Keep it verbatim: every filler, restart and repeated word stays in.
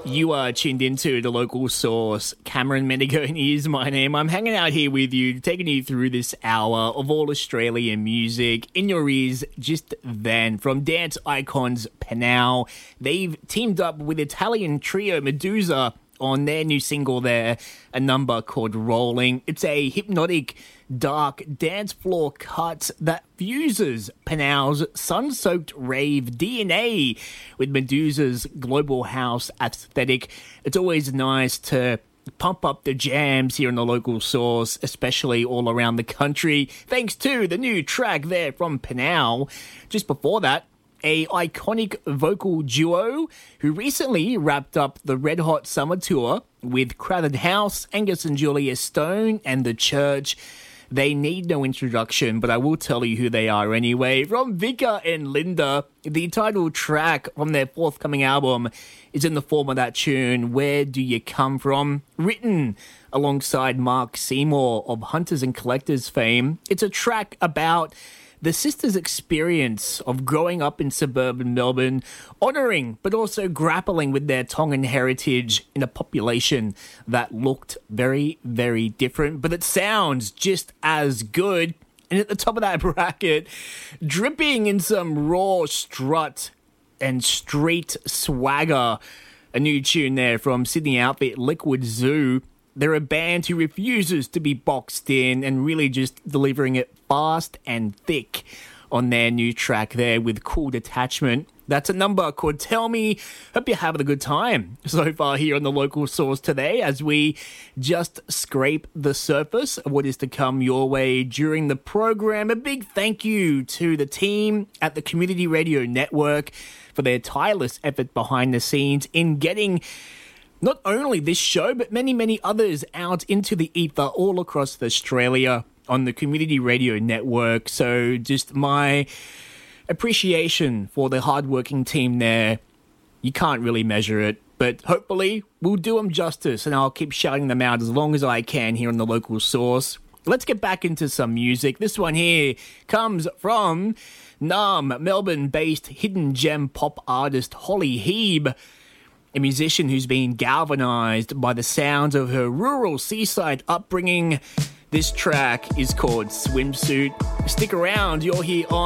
You are tuned into The Local Source. Cameron Mendigone is my name. I'm hanging out here with you, taking you through this hour of all Australian music in your ears just then. From dance icons Panau, they've teamed up with Italian trio Medusa on their new single there, a number called Rolling. It's a hypnotic, dark dance floor cut that fuses Panau's sun-soaked rave D N A with Medusa's global house aesthetic. It's always nice to pump up the jams here in The Local Source, especially all around the country, thanks to the new track there from Panau. Just before that, a iconic vocal duo who recently wrapped up the Red Hot Summer Tour with Crowded House, Angus and Julia Stone, and The Church. They need no introduction, but I will tell you who they are anyway. From Vika and Linda, the title track from their forthcoming album is in the form of that tune, Where Do You Come From? Written alongside Mark Seymour of Hunters and Collectors fame. It's a track about the sisters' experience of growing up in suburban Melbourne, honouring but also grappling with their Tongan heritage in a population that looked very, very different, but it sounds just as good. And at the top of that bracket, dripping in some raw strut and street swagger, a new tune there from Sydney outfit Liquid Zoo. They're a band who refuses to be boxed in and really just delivering it fast and thick on their new track there with Cool Detachment. That's a number called Tell Me. Hope you're having a good time so far here on The Local Source today as we just scrape the surface of what is to come your way during the program. A big thank you to the team at the Community Radio Network for their tireless effort behind the scenes in getting not only this show, but many, many others out into the ether all across Australia on the Community Radio Network. So just my appreciation for the hardworking team there. You can't really measure it, but hopefully we'll do them justice and I'll keep shouting them out as long as I can here on The Local Source. Let's get back into some music. This one here comes from Nam, Melbourne-based hidden gem pop artist Holly Heeb, a musician who's been galvanized by the sounds of her rural seaside upbringing. This track is called Swimsuit. Stick around, you're here on